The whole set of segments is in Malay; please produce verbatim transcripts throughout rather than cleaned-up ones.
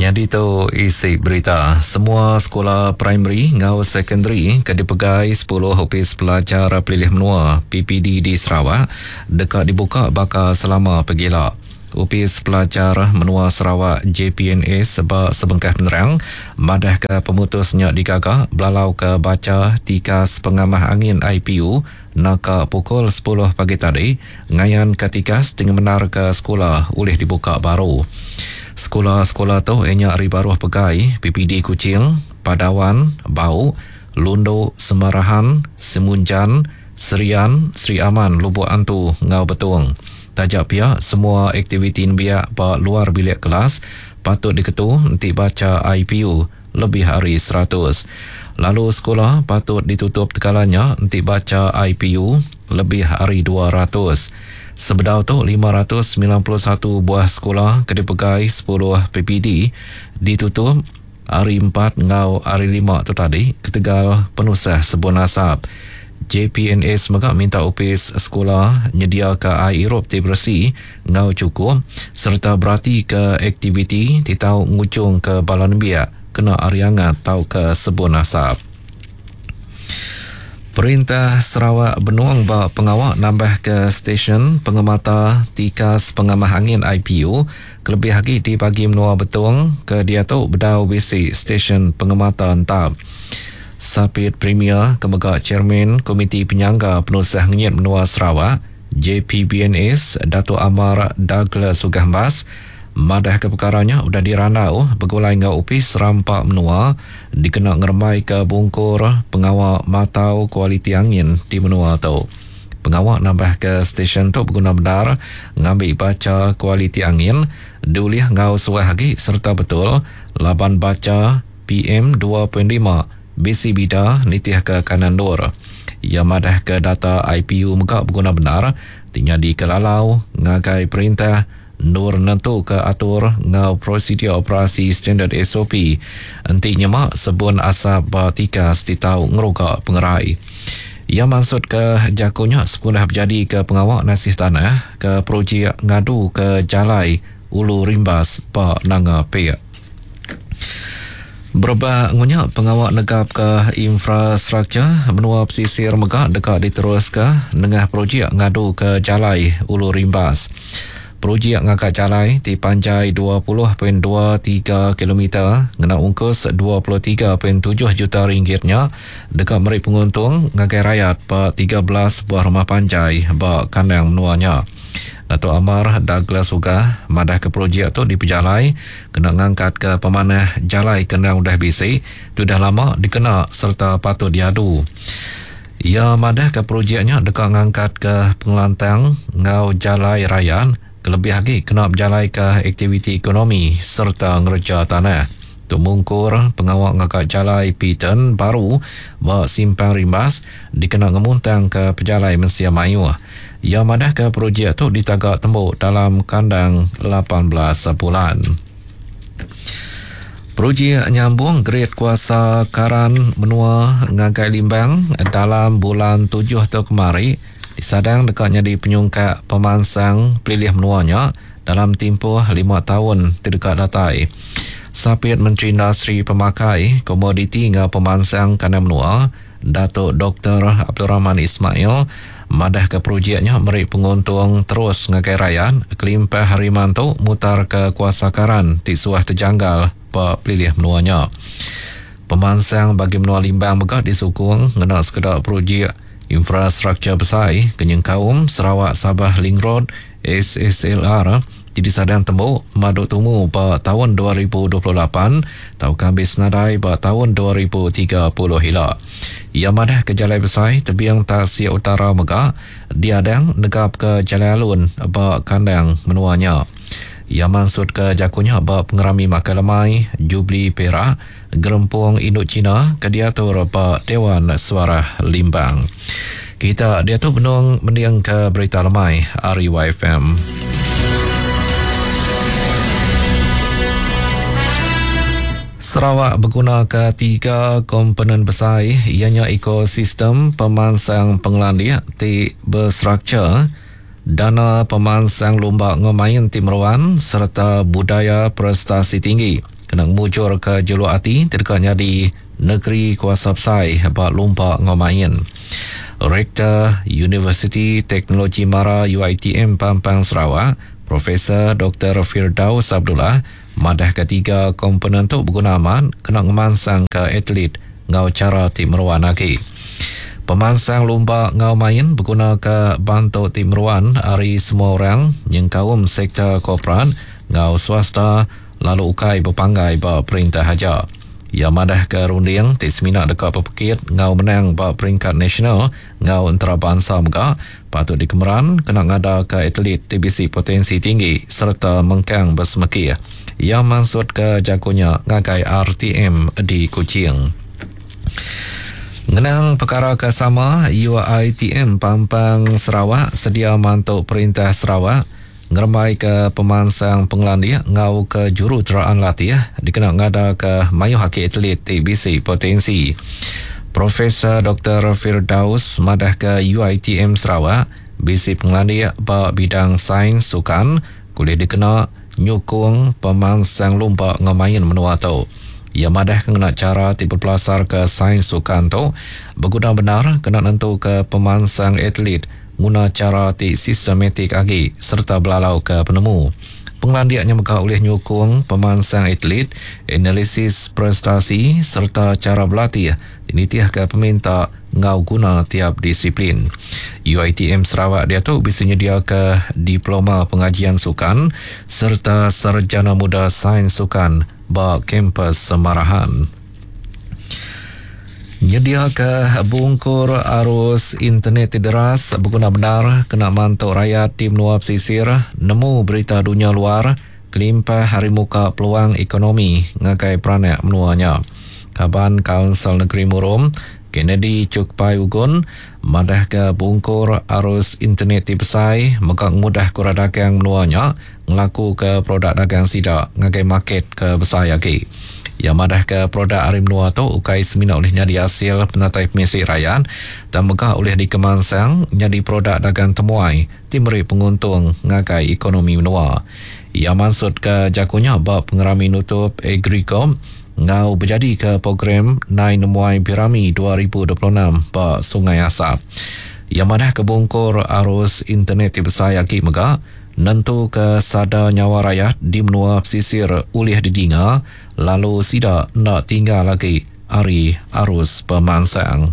Yang itu isi berita. Semua sekolah primary ngau secondary ke dipegai sepuluh opis pelajar pelilih menua P P D di Sarawak dekat dibuka bakal selama pegila. Opis pelajar menua Sarawak J P N S sebab sebengkah penerang madah ke pemutusnya digagak belalau ke baca tikas pengamah angin I P U naka pukul sepuluh pagi tadi ngayan ketikas dengan benar ke sekolah oleh dibuka baru. Sekolah-sekolah tu ianya hari baru pegai P P D Kuching, Padawan, Bau, Lundo, Semarahan, Semunjan, Serian, Sri Aman, Lubuk Antu, Ngau Betung. Tajak pihak semua aktiviti biak pak luar bilik kelas patut diketu nanti baca I P U lebih hari seratus. Lalu sekolah patut ditutup tekalanya nanti baca I P U lebih hari dua ratus. Sebedau tu lima ratus sembilan puluh satu buah sekolah ke dipegai sepuluh P P D ditutup hari empat ngau hari lima tu tadi ketegal penusah sebuah nasab. J P N S maka minta opis sekolah nyedia ke air erupti bersih ngau cukup serta berarti ke aktiviti titau ngucung ke balan biak kena ariangat tau ke sebuah nasab. Perintah Sarawak Benuang bak pengawak nambah ke stesen pengamata tikas pengamah angin I P U kelebih lagi di pagi menua betung ke dia tu bedau bisi stesen pengamata entap. Sapit Premier Kemegak Chairman Komiti Penyangga Penusah Ngenyat Menua Sarawak J P B N S Dato' Amar Douglas Sugahmas madah ke perkaranya sudah diranau begulai ngau opis rampak menua dikena ngermai ke bungkur pengawak matau kualiti angin di menua tu. Pengawak nambah ke stesen tu berguna benar ngambil baca kualiti angin diulih ngau suah lagi serta betul laban baca P M dua titik lima bisi bida nitih ke kanan dur. Ia madah ke data I P U megak berguna benar tinggal di kelalau ngagai perintah nur nentu ke atur ngau prosedur operasi standard S O P entinya mak sebun asap batikas ditau ngerugak pengerai. Ia maksud ke jakunya sekolah berjadi ke pengawak nasih tanah ke projek ngadu ke jalai ulu rimbas pak nanga pek. Berubah ngunya pengawak negap ke infrastruktur menua pesisir megak dekat diterus ke nengah projek ngadu ke jalai ulu rimbas. Projek ngakak jalai di panjai dua puluh perpuluhan dua tiga kilometer ngena ungkus dua puluh tiga perpuluhan tujuh juta ringgitnya dekat meri penguntung ngagai rakyat pa tiga belas buah rumah panjai ba kandang menuanya. Dato' Amar Douglas Sugah madah ke projek tu di pejalai kena ngangkat ke pemanah jalai kandang udah bisi tu dah lama dikena serta patut diadu. Ia madah ke projeknya dekat ngangkat ke pengelantang ngau jalai rayan kelebih lagi kena berjalai ke aktiviti ekonomi serta ngerja tanah. Tu mungkur pengawak ngakak jalai Piton baru bak simpang rimbas dikena ngemuntang ke pejalai Mensia Mayu. Ia madah ke projek tu ditagak tembuk dalam kandang lapan belas bulan. Projek nyambung grade kuasa karan menua ngagai limbang dalam bulan tujuh tu kemari disadang dekatnya di penyungkak pemansang pelilih menuanya dalam tempoh lima tahun terdekat datai. Sapit Menteri Industri Pemakai, Komoditi hingga Pemansang Kandang Menua, Datuk Doktor Abdul Rahman Ismail, madah ke projeknya meri penguntung terus ngagai rayan, kelimpah harimanto mutar ke kuasa karan di suah terjanggal pa pelilih menuanya. Pemansang bagi menua limbang begak disukung ngena sekedar projek infrastruktur besar kenyang kaum Sarawak Sabah Link Road S S L R jadi sadang tembuk madu tumu pada tahun dua ribu dua puluh lapan tau kambis nadai pada tahun dua ribu tiga puluh hila. Ia madah ke jalai besar tebiang Tasik Utara megak diadang negap ke jalai alun bak kandang menuanya. Ia maksud ke jakunya bak pengerami Makalemai, Jubli Perak, Gerempung Induk Cina ke diatur bak Dewan Suara Limbang. Kita dia tu benung mendiang ke berita lemai R Y F M. Sarawak berguna ke tiga komponen besar ianya ekosistem pemansang pengelandia ti berstruktur, dana pemansang lomba ngemain timeruan serta budaya prestasi tinggi. kena mujur ke jalur ati terdekatnya di negeri Kuasa Psai bak lumpak ngomain. Rektor Universiti Teknologi Mara U I T M Pampang Sarawak, Profesor Doktor Firdaus Abdullah, madah ketiga komponen tu berguna aman kena ngemansang ke atlet ngau cara tim meruan lagi. Pemansang lomba ngau main berguna ke bantu tim meruan hari semua orang yang kaum sektor korporat ngau swasta lalu ukai berpanggai ba perintah haja. Ia madah ke runding tis minat dekat pepekit ngau menang ba peringkat nasional ngau antarabangsa mega patut dikemeran kena ngada ke atlet T B C potensi tinggi serta mengkang bersemeki. Ia maksud ke jagonya ngagai R T M di Kuching. Ngenang perkara kesama, U I T M Pampang Sarawak sedia mantuk Perintah Sarawak ngermai ke pemansang pengelandi ngau ke juruteraan latih dikena ngada ke mayu haki atlet T B C potensi. Profesor Doktor Firdaus madah ke U I T M Sarawak bisi pengelandi ba bidang sains sukan kuliah dikena nyukung pemansang lomba ngemain menua tu. Ia madah kena cara tipe pelasar ke sains sukan tu berguna benar kena nentu ke pemansang atlet guna cara ti sistematik lagi serta belalau ke penemu. Pengelandiannya maka oleh nyukung pemansang atlet, analisis prestasi serta cara berlatih dinitiah ke peminta ngau guna tiap disiplin. U I T M Sarawak dia tu bisa nyedia ke diploma pengajian sukan serta sarjana muda sains sukan ba kampus Semarahan. Nyedia ke bungkur arus internet deras berguna benar kena mantau rakyat di menua pesisir nemu berita dunia luar kelimpah hari muka peluang ekonomi ngagai peranak menuanya. Kaban Kaunsil Negeri Murum Kennedy Cukpai Ugun madah ke bungkur arus internet di Pesai maka mudah kura dagang menuanya ngelaku ke produk dagang sidak ngagai market ke Pesai lagi. Yang madah ke produk hari menua tu ukai semina olehnya di hasil penatai pemisi rakyat dan megah oleh dikemansang jadi produk dagang temuai timeri penguntung ngagai ekonomi menua. Ia maksud ke jakunya bab pengerami nutup Agricom ngau berjadi ke program Nai Nemuai Pirami dua ribu dua puluh enam ba Sungai Asap. Ia madah ke bungkur arus internet di Besar Yaki Megah nentu ke sada nyawa rakyat di menua pesisir ulih didinga lalu sida nak tinggal lagi hari arus pemansang.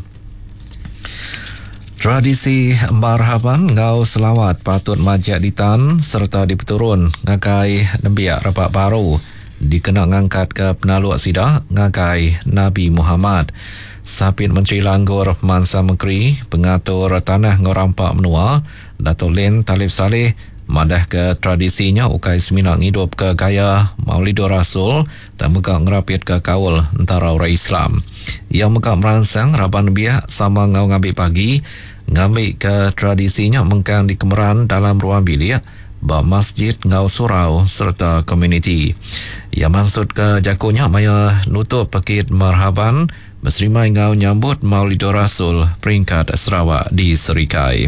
Tradisi marhaban ngau selawat patut majak ditan serta dipeturun ngagai nembiak rapat baru dikena ngangkat ke penaluk sida ngagai Nabi Muhammad. Sapit Menteri Langgur Mansa Mekri pengatur tanah ngorampak menua Dato' Len Talib Saleh madah ke tradisinya ukai semina ngidup ke gaya Maulidur Rasul dan megak ngerapit ke kaul antara orang Islam. Yang megak merangsang raban biak sama ngau ngambil pagi ngambil ke tradisinya mengkang di kemeran dalam ruang bilik ba masjid ngau surau serta komuniti. Yang maksud ke jakunya maya nutup pakit marhaban berserimai ngau nyambut Maulidur Rasul peringkat Sarawak di Serikai.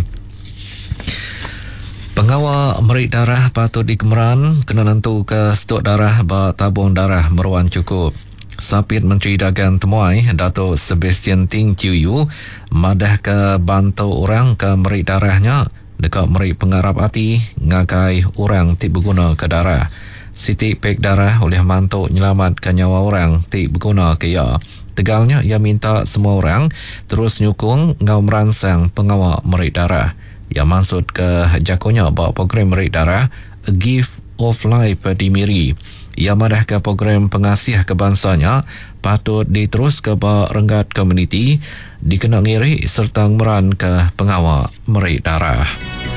Pengawal merik darah patut dikemeran kena nentu ke stok darah ba tabung darah meruan cukup. Sapit Menteri Dagang Temuai Dato' Sebastian Ting Chiu Yu madah ke bantu orang ke merik darahnya dekat merik pengarap hati ngagai orang ti berguna ke darah. Siti pek darah oleh mantuk nyelamatkan nyawa orang ti berguna ke ia. Tegalnya ia minta semua orang terus nyukung ngau merangsang pengawal merik darah. Yang maksud ke jakunya bahawa program merik darah A Gift of Life di Miri. Ia madah ke program pengasih kebangsanya patut diterus ke bahawa renggat komuniti dikena ngiri serta meran ke pengawal merik darah.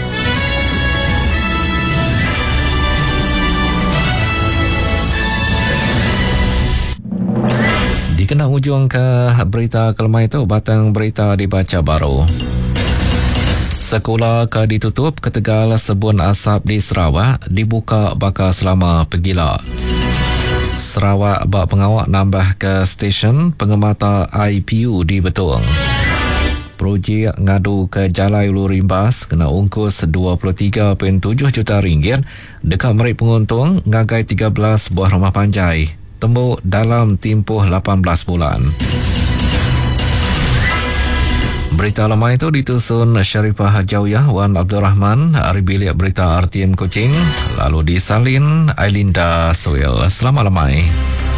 Dikena hujung ke berita kelemah itu batang berita dibaca baru. Sekolah ke ditutup ke Tegal Sebun Asap di Sarawak dibuka bakal selama pegila. Sarawak bak pengawak nambah ke stesen pengemata I P U di Betung. Projek ngadu ke Jalai Ulu Rimbas kena ungkus dua puluh tiga perpuluhan tujuh juta ringgit dekat merik penguntung ngagai tiga belas buah rumah panjai tembuk dalam tempoh lapan belas bulan. Berita lama itu ditusun Syarifah Hajawiyah Wan Abdul Rahman, hari bilik berita R T M Kuching, lalu disalin Ailinda Soil. Selamat lamai.